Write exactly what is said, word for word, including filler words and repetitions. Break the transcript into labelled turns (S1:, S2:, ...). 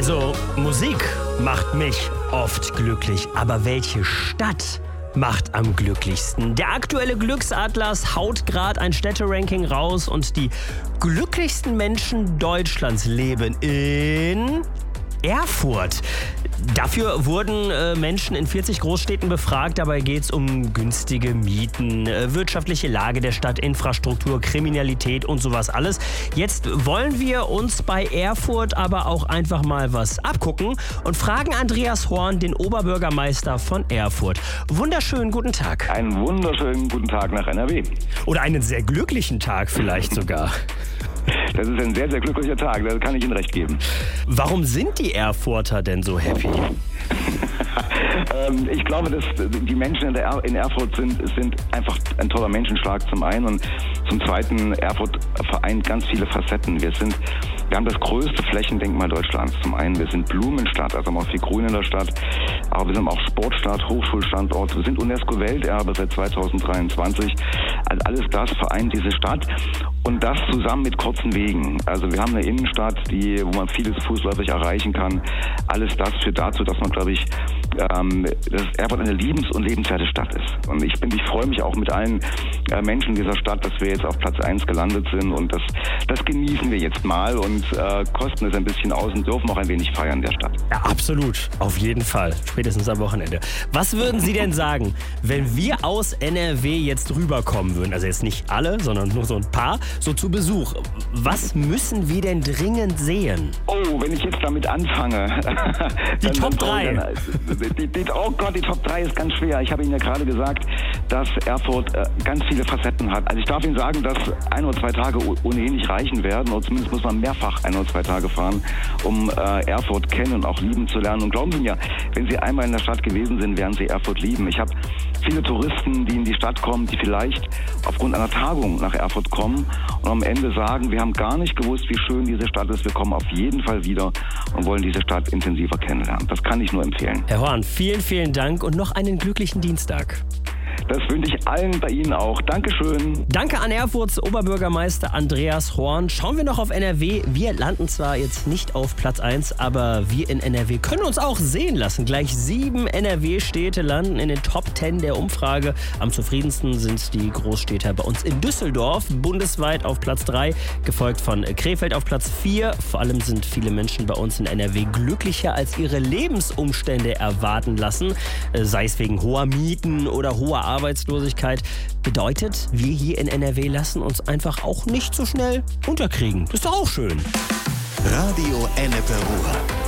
S1: Also Musik macht mich oft glücklich, aber welche Stadt macht am glücklichsten? Der aktuelle Glücksatlas haut gerade ein Städteranking raus und die glücklichsten Menschen Deutschlands leben in Erfurt. Dafür wurden äh, Menschen in vierzig Großstädten befragt. Dabei geht es um günstige Mieten, äh, wirtschaftliche Lage der Stadt, Infrastruktur, Kriminalität und sowas alles. Jetzt wollen wir uns bei Erfurt aber auch einfach mal was abgucken und fragen Andreas Horn, den Oberbürgermeister von Erfurt. Wunderschönen guten Tag.
S2: Einen wunderschönen guten Tag nach N R W.
S1: Oder einen sehr glücklichen Tag vielleicht sogar.
S2: Das ist ein sehr, sehr glücklicher Tag, da kann ich Ihnen recht geben.
S1: Warum sind die Erfurter denn so happy?
S2: ähm, ich glaube, dass die Menschen in, der er- in Erfurt sind, sind einfach ein toller Menschenschlag zum einen und zum zweiten, Erfurt vereint ganz viele Facetten. Wir sind, wir haben das größte Flächendenkmal Deutschlands. Zum einen, wir sind Blumenstadt, also haben auch viel Grün in der Stadt, aber wir sind auch Sportstadt, Hochschulstandort, wir sind UNESCO-Welterbe seit zweitausenddreiundzwanzig. Also alles das vereint diese Stadt und das zusammen mit kurzen Wegen. Also wir haben eine Innenstadt, die, wo man vieles fußläufig erreichen kann. Alles das führt dazu, dass man, glaube ich, ähm, dass Erfurt eine liebens- und lebenswerte Stadt ist. Und ich bin, ich freue mich auch mit allen äh, Menschen dieser Stadt, dass wir jetzt auf Platz eins gelandet sind und das, das genießen wir jetzt mal und äh, kosten es ein bisschen aus und dürfen auch ein wenig feiern der Stadt.
S1: Ja, absolut. Auf jeden Fall. Spätestens am Wochenende. Was würden Sie denn sagen, wenn wir aus N R W jetzt rüberkommen würden? Also jetzt nicht alle, sondern nur so ein paar, so zu Besuch. Was müssen wir denn dringend sehen?
S2: Oh, wenn ich jetzt damit anfange.
S1: Die
S2: dann,
S1: Top
S2: dann,
S1: drei.
S2: Dann, die, die, oh Gott, die Top drei ist ganz schwer. Ich habe Ihnen ja gerade gesagt, dass Erfurt äh, ganz viele Facetten hat. Also ich darf Ihnen sagen, dass ein oder zwei Tage ohnehin nicht reichen werden. Oder zumindest muss man mehrfach ein oder zwei Tage fahren, um äh, Erfurt kennen und auch lieben zu lernen. Und glauben Sie mir, wenn Sie einmal in der Stadt gewesen sind, werden Sie Erfurt lieben. Ich habe viele Touristen, die in die Stadt kommen, die vielleicht aufgrund einer Tagung nach Erfurt kommen und am Ende sagen, wir haben gar nicht gewusst, wie schön diese Stadt ist. Wir kommen auf jeden Fall wieder und wollen diese Stadt intensiver kennenlernen. Das kann ich nur empfehlen.
S1: Herr Horn, vielen, vielen Dank und noch einen glücklichen Dienstag.
S2: Das wünsche ich allen bei Ihnen auch. Dankeschön.
S1: Danke an Erfurts Oberbürgermeister Andreas Horn. Schauen wir noch auf N R W. Wir landen zwar jetzt nicht auf Platz eins, aber wir in N R W können uns auch sehen lassen. Gleich sieben N R W-Städte landen in den Top zehn der Umfrage. Am zufriedensten sind die Großstädter bei uns in Düsseldorf, bundesweit auf Platz drei, gefolgt von Krefeld auf Platz vier. Vor allem sind viele Menschen bei uns in N R W glücklicher, als ihre Lebensumstände erwarten lassen, sei es wegen hoher Mieten oder hoher Arbeitslosigkeit. Bedeutet, wir hier in N R W lassen uns einfach auch nicht so schnell unterkriegen. Das ist doch auch schön.
S3: Radio Ennepe Ruhr.